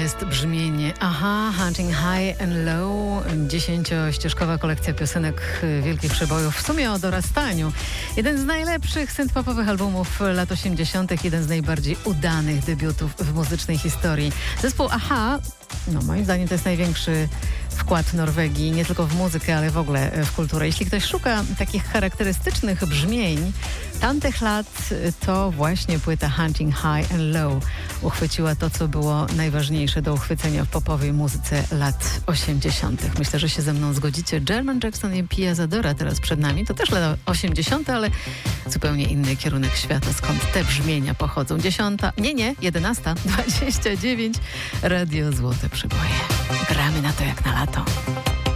jest brzmienie Aha, Hunting High and Low, 10-ścieżkowa kolekcja piosenek wielkich przebojów, w sumie o dorastaniu. Jeden z najlepszych synth-popowych albumów lat 80., jeden z najbardziej udanych debiutów w muzycznej historii. Zespół Aha, no moim zdaniem to jest największy wkład Norwegii, nie tylko w muzykę, ale w ogóle w kulturę. Jeśli ktoś szuka takich charakterystycznych brzmień tamtych lat, to właśnie płyta Hunting High and Low uchwyciła to, co było najważniejsze do uchwycenia w popowej muzyce lat 80. Myślę, że się ze mną zgodzicie. Jermaine Jackson i Pia Zadora teraz przed nami. To też lata 80., ale zupełnie inny kierunek świata, skąd te brzmienia pochodzą. 11:29. Radio Złote Przeboje. Gramy na to jak na lato.